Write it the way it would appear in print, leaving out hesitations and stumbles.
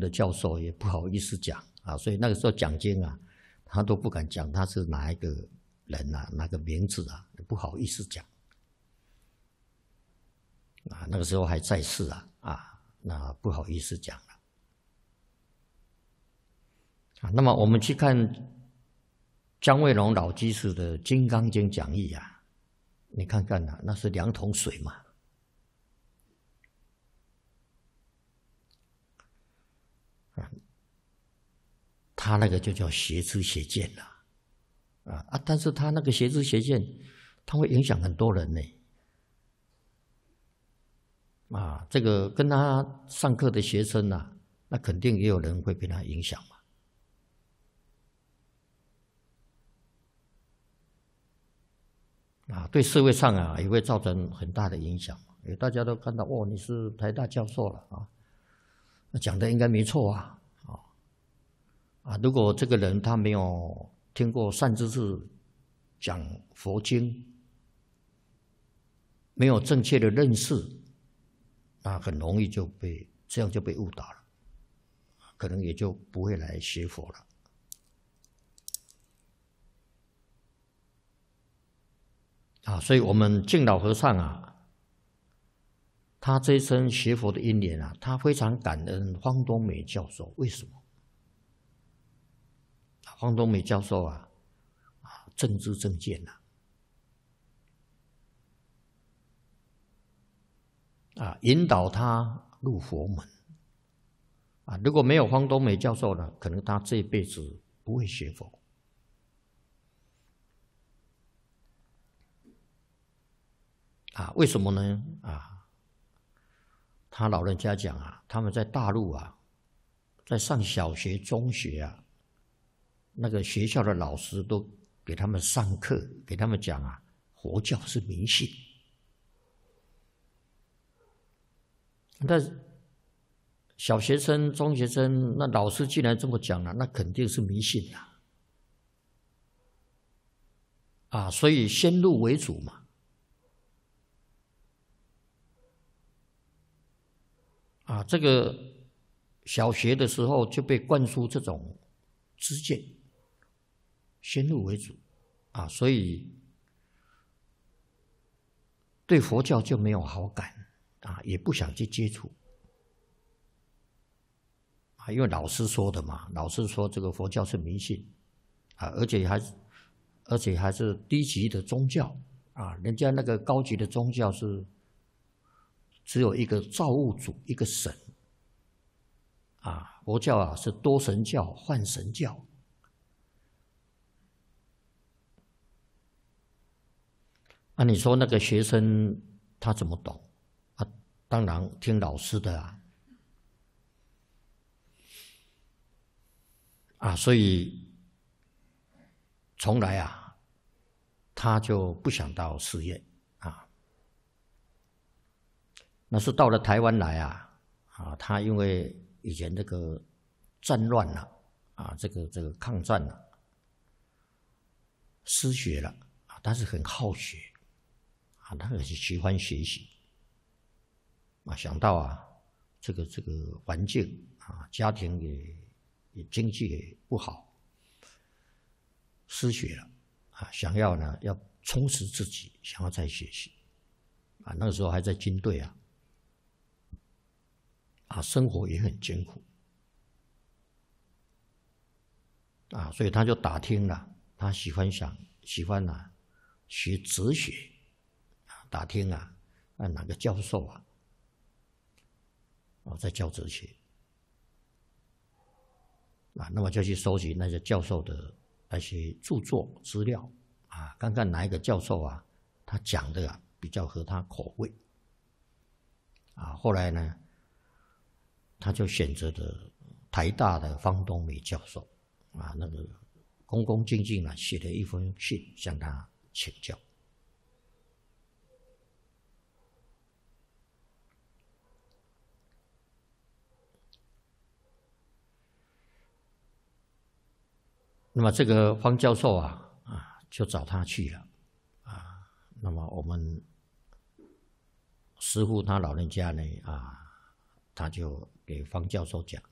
的教授也不好意思讲啊，所以那个时候讲经啊，他都不敢讲他是哪一个人啊，哪个名字啊，不好意思讲啊。那个时候还在世啊，那不好意思讲了啊。那么我们去看姜惠龙老居士的《金刚经》讲义啊，你看看啊，那是2桶水嘛。他那个就叫邪知邪见了，但是他那个邪知邪见，他会影响很多人呢，这个跟他上课的学生啊，那肯定也有人会被他影响嘛，对社会上啊也会造成很大的影响，因为大家都看到哦，你是台大教授了啊，那讲的应该没错如果这个人他没有听过善知识讲佛经，没有正确的认识，那很容易就被误导了，可能也就不会来学佛了。所以我们净老和尚啊，他这一生学佛的因缘啊，他非常感恩方东美教授。为什么？方东美教授正知正见引导他入佛门如果没有方东美教授呢，可能他这一辈子不会学佛为什么呢？他老人家讲他们在大陆在上小学、中学那个学校的老师都给他们上课，给他们讲佛教是迷信。但小学生、中学生，那老师既然这么讲了，那肯定是迷信所以先入为主嘛。这个小学的时候就被灌输这种知见，先入为主所以对佛教就没有好感也不想去接触因为老师说的嘛，老师说这个佛教是迷信而且还是低级的宗教人家那个高级的宗教是只有一个造物主，一个神佛教是多神教、幻神教你说那个学生他怎么懂当然听老师的所以从来他就不想到寺院那是到了台湾来他因为以前这个战乱这个抗战失学了但是很好学他很喜欢学习想到这个环境家庭也经济也不好，失学了想要要充实自己，想要再学习那个时候还在军队生活也很艰苦所以他就打听了，他喜欢学哲学打听哪个教授在教哲学那么就去收集那些教授的那些著作资料看看哪一个教授他讲的比较合他口味后来呢他就选择了台大的方东美教授那个恭恭敬敬写了一封信向他请教那么这个方教授就找他去了那么我们师父他老人家呢他就给方教授讲